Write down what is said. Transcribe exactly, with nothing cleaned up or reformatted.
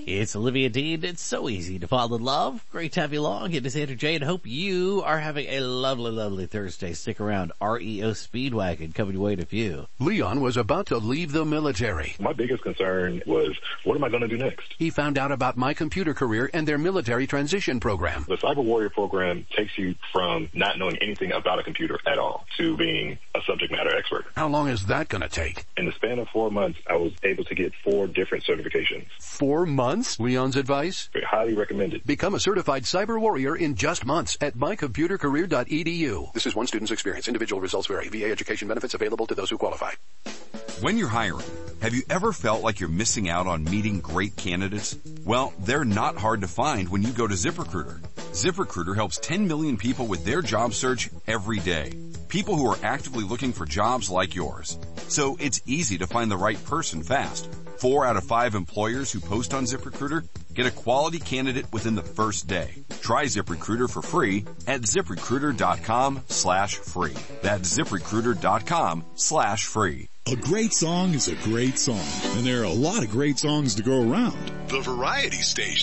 It's Olivia Dean. It's so easy to fall in love. Great to have you along. It is Andrew J. and hope you are having a lovely, lovely Thursday. Stick around. R E O Speedwagon coming your way in a few. Leon was about to leave the military. My biggest concern was, what am I going to do next? He found out about My Computer Career and their military transition program. The Cyber Warrior program takes you from not knowing anything about a computer at all to being a subject matter expert. How long is that going to take? In the span of four months, I was able to get four different certifications. Four months? Leon's advice? Highly recommended. Become a certified cyber warrior in just months at my computer career dot e d u. This is one student's experience. Individual results vary. V A education benefits available to those who qualify. When you're hiring, have you ever felt like you're missing out on meeting great candidates? Well, they're not hard to find when you go to ZipRecruiter. ZipRecruiter helps ten million people with their job search every day. People who are actively looking for jobs like yours. So it's easy to find the right person fast. Four out of five employers who post on ZipRecruiter get a quality candidate within the first day. Try ZipRecruiter for free at ZipRecruiter.com slash free. That's ZipRecruiter.com slash free. A great song is a great song, and there are a lot of great songs to go around. The Variety Station.